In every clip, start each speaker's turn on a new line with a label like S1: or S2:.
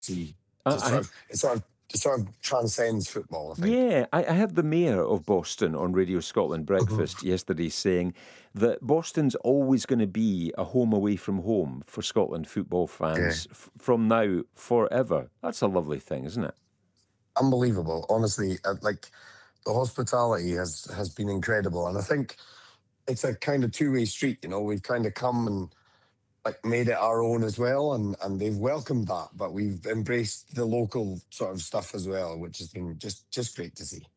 S1: see.
S2: I,
S1: Just
S2: I
S1: it sort of transcends football, I think.
S2: Yeah, I had the mayor of Boston on Radio Scotland
S1: Mhm.
S2: Breakfast yesterday saying that Boston's always going to be a home away from home for Scotland football
S1: Yeah,
S2: fans from now forever. That's a lovely thing, isn't it?
S1: unbelievable. Honestly, like the hospitality has been incredible, and I think it's a kind of two-way street. We've kind of come and like made it our own as well, and they've welcomed that, but we've embraced the local sort of stuff as well, which has been just great to see.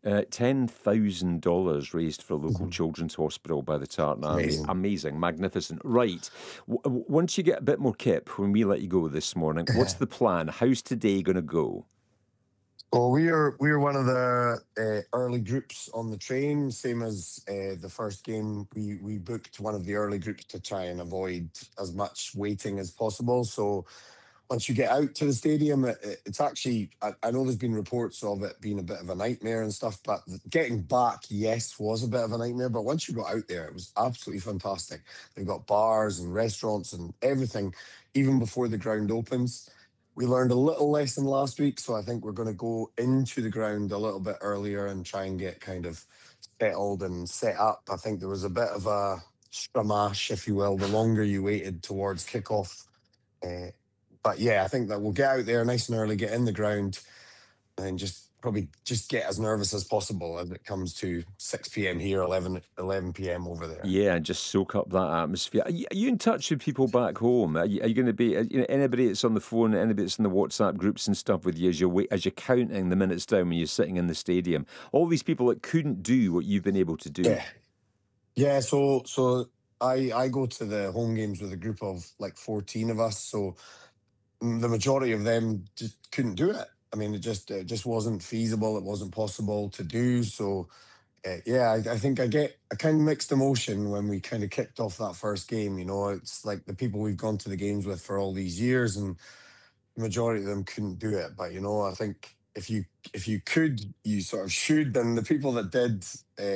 S2: $10,000 raised for a local
S1: Mhm.
S2: children's hospital by the Tartan Army.
S1: Amazing.
S2: Amazing, magnificent. Right. Once you get a bit more kip, when we let you go this morning, what's the plan? How's today going to go?
S1: Well, we are one of the early groups on the train, same as the first game. We booked one of the early groups to try and avoid as much waiting as possible. So once you get out to the stadium, it's actually, I know there's been reports of it being a bit of a nightmare and stuff, but getting back, yes, was a bit of a nightmare. But once you got out there, it was absolutely fantastic. They've got bars and restaurants and everything, even before the ground opens. We learned a little lesson last week, so I think we're going to go into the ground a little bit earlier and try and get kind of settled and set up. I think there was a bit of a scrumash, if you will, the longer you waited towards kickoff. Uh, but yeah, I think that we'll get out there nice and early, get in the ground, and then just probably just get as nervous as possible as it comes to 6 p.m. here, 11 p.m. over there.
S2: Yeah, and just soak up that atmosphere. Are you in touch with people back home? Are you going to be, anybody that's on the phone, anybody that's in the WhatsApp groups and stuff with you as you're counting the minutes down when you're sitting in the stadium? All these people that couldn't do what you've been able to do.
S1: Yeah, yeah. So I go to the home games with a group of like 14 of us. So the majority of them just couldn't do it. I mean, it just wasn't feasible. It wasn't possible to do. So yeah, I think I get a kind of mixed emotion when we kind of kicked off that first game. It's like the people we've gone to the games with for all these years, and the majority of them couldn't do it. But I think if you could, you sort of should. And the people that did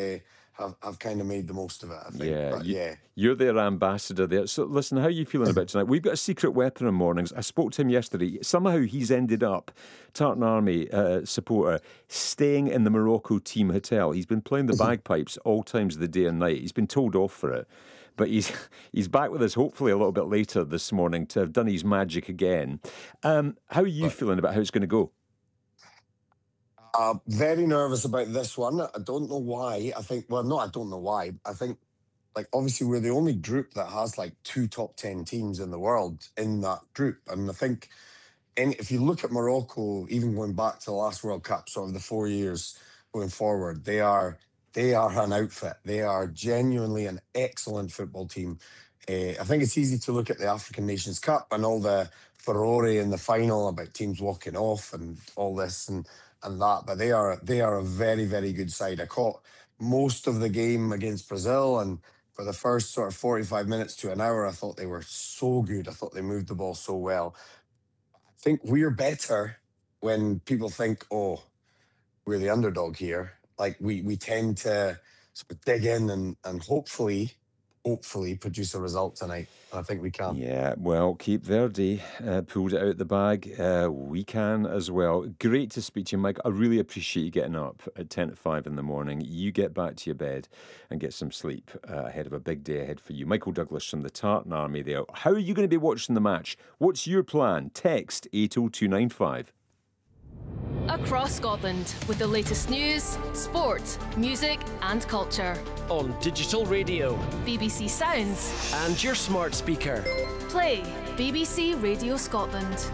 S1: have kind of made the most of it, I think.
S2: Yeah,
S1: But yeah,
S2: you're their ambassador there. So listen, how are you feeling about tonight? We've got a secret weapon in mornings. I spoke to him yesterday. Somehow he's ended up, Tartan Army supporter, staying in the Morocco team hotel. He's been playing the bagpipes all times of the day and night. He's been told off for it. But he's back with us hopefully a little bit later this morning to have done his magic again. How are you
S1: but
S2: feeling about how it's going to go?
S1: very nervous about this one. I don't know why. I think, well, no, I don't know why. I think, like, obviously, we're the only group that has like two top 10 teams in the world in that group. And I think, if you look at Morocco, even going back to the last World Cup, sort of the 4 years going forward, they are an outfit. They are genuinely an excellent football team. I think it's easy to look at the African Nations Cup and all the furore in the final about teams walking off and all this and that, but they are a very, very good side. I caught most of the game against Brazil, and for the first sort of 45 minutes to an hour, I thought they were so good. I thought they moved the ball so well. I think we're better when people think, oh, we're the underdog here. Like we tend to sort of dig in and hopefully produce a result tonight. I think we can.
S2: Yeah, well, Cape Verde pulled it out the bag. We can as well. Great to speak to you, Mike. I really appreciate you getting up at 10 to 5 in the morning. You get back to your bed and get some sleep ahead of a big day ahead for you. Michael Douglas from the Tartan Army there. How are you going to be watching the match? What's your plan? Text 80295.
S3: Across Scotland with the latest news, sport, music and culture.
S4: On digital radio.
S3: BBC Sounds.
S4: And your smart speaker.
S3: Play BBC Radio Scotland.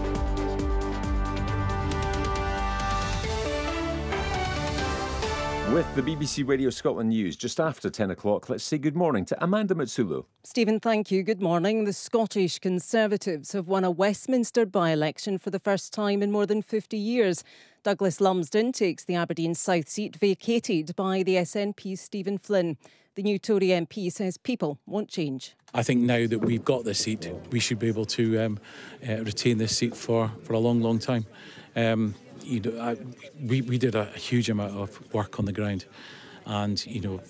S2: With the BBC Radio Scotland News just after 10 o'clock, let's say good morning to Amanda Matsulu.
S5: Stephen, thank you. Good morning. The Scottish Conservatives have won a Westminster by-election for the first time in more than 50 years. Douglas Lumsden takes the Aberdeen South seat vacated by the SNP's Stephen Flynn. The new Tory MP says people want change.
S6: I think now that we've got this seat, we should be able to retain this seat for a long, long time. We did a huge amount of work on the ground. and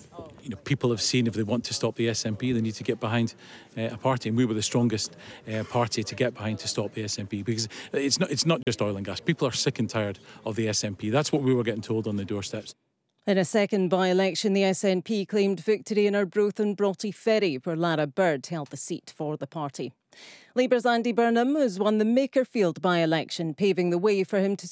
S6: people have seen if they want to stop the SNP, they need to get behind a party, and we were the strongest party to get behind to stop the SNP, because it's not just oil and gas. People are sick and tired of the SNP. That's what we were getting told on the doorsteps.
S5: In a second by-election, the SNP claimed victory in Arbroath and Broughty Ferry, where Lara Bird held the seat for the party. Labour's Andy Burnham has won the Makerfield by-election, paving the way for him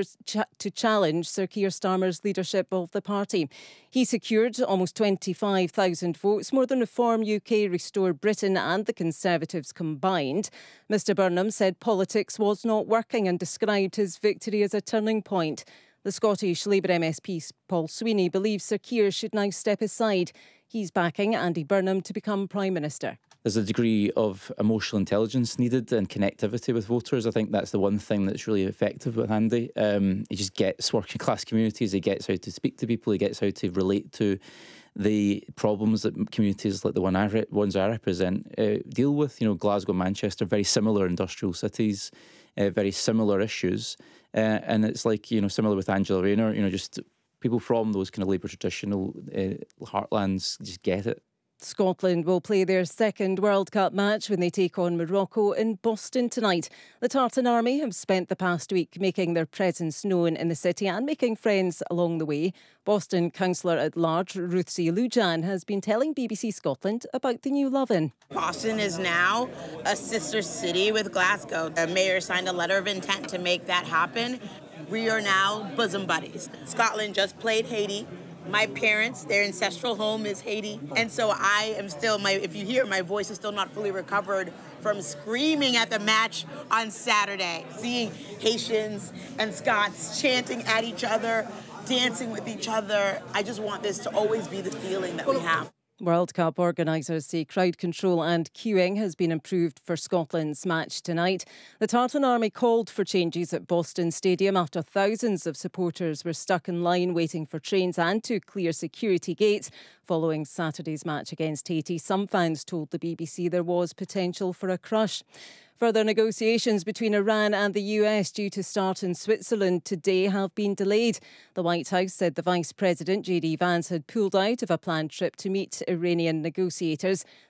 S5: to challenge Sir Keir Starmer's leadership of the party. He secured almost 25,000 votes, more than Reform UK, Restore Britain and the Conservatives combined. Mr Burnham said politics was not working and described his victory as a turning point. The Scottish Labour MSP Paul Sweeney believes Sir Keir should now step aside. He's backing Andy Burnham to become Prime Minister.
S7: There's a degree of emotional intelligence needed and connectivity with voters. I think that's the one thing that's really effective with Andy. He just gets working class communities, he gets how to speak to people, he gets how to relate to the problems that communities like the ones I represent deal with. Glasgow, Manchester, very similar industrial cities, very similar issues. And it's like, similar with Angela Rayner, just people from those kind of Labour traditional heartlands just get it.
S5: Scotland will play their second World Cup match when they take on Morocco in Boston tonight. The Tartan Army have spent the past week making their presence known in the city and making friends along the way. Boston Councillor at Large Ruth C. Lujan has been telling BBC Scotland about the new love-in.
S8: Boston is now a sister city with Glasgow. The mayor signed a letter of intent to make that happen. We are now bosom buddies. Scotland just played Haiti. My parents, their ancestral home is Haiti. And so I am still, if you hear, my voice is still not fully recovered from screaming at the match on Saturday. Seeing Haitians and Scots chanting at each other, dancing with each other. I just want this to always be the feeling that we have.
S5: World Cup organisers say crowd control and queuing has been improved for Scotland's match tonight. The Tartan Army called for changes at Boston Stadium after thousands of supporters were stuck in line waiting for trains and to clear security gates. Following Saturday's match against Haiti, some fans told the BBC there was potential for a crush. Further negotiations between Iran and the US due to start in Switzerland today have been delayed. The White House said the Vice President, JD Vance, had pulled out of a planned trip to meet Iranian negotiators.